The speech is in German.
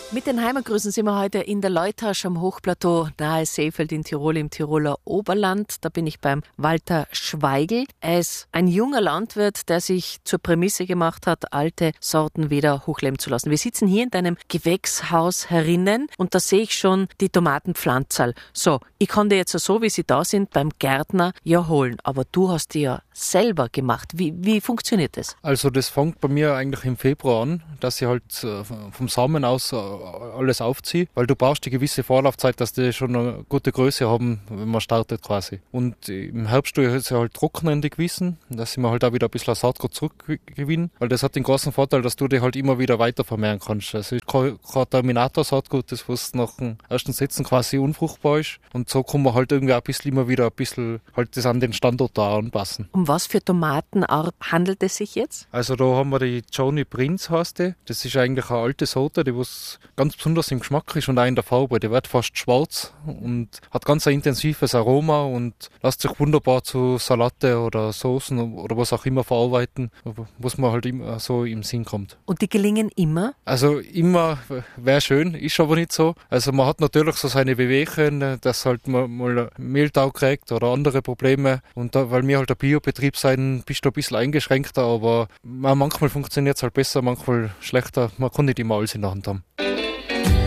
Mit den Heimatgrüßen sind wir heute in der Leutasch am Hochplateau nahe Seefeld in Tirol im Tiroler Oberland. Da bin ich beim Walter Schweigl. Er ist ein junger Landwirt, der sich zur Prämisse gemacht hat, alte Sorten wieder hochleben zu lassen. Wir sitzen hier in deinem Gewächshaus herinnen und da sehe ich schon die Tomatenpflanzerl. So, ich kann die jetzt so, wie sie da sind, beim Gärtner ja holen. Aber du hast die ja selber gemacht. Wie funktioniert das? Also das fängt bei mir eigentlich im Februar an, dass ich halt vom Samen aus alles aufziehe, weil du brauchst die gewisse Vorlaufzeit, dass die schon eine gute Größe haben, wenn man startet quasi. Und im Herbst tue ich sie halt trocknen in die Gewissen, dass ich mir halt auch wieder ein bisschen Saatgut zurückgewinnen, weil das hat den großen Vorteil, dass du die halt immer wieder weiter vermehren kannst. Also kein Terminator-Saatgut, das was nach dem ersten Setzen quasi unfruchtbar ist. Und so kann man halt irgendwie auch immer wieder ein bisschen halt das an den Standort da anpassen. Um was für Tomatenart handelt es sich jetzt? Also da haben wir die Johnny Prinz heißt die. Das ist eigentlich eine alte Sorte, die was ganz besonders im Geschmack ist und auch in der Farbe. Die wird fast schwarz und hat ganz ein intensives Aroma und lässt sich wunderbar zu Salate oder Soßen oder was auch immer verarbeiten, was man halt immer so im Sinn kommt. Und die gelingen immer? Also immer wäre schön, ist aber nicht so. Also man hat natürlich so seine Wehwehchen, dass halt man mal Mehltau kriegt oder andere Probleme. Und da, weil wir halt ein Biobetrieb sein, bist du ein bisschen eingeschränkter, aber manchmal funktioniert es halt besser, manchmal schlechter. Man kann nicht immer alles in der Hand haben.